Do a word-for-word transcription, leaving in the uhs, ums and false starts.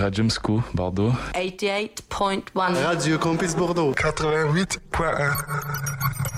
Radium School, Bordeaux. quatre-vingt-dix point un. Radio Campus Bordeaux. quatre-vingt-huit point un.